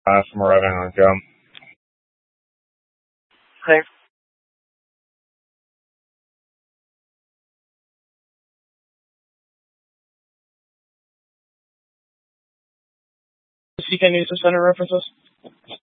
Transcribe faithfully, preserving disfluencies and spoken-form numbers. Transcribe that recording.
pass from arriving on jump. Thanks. C K News Center references.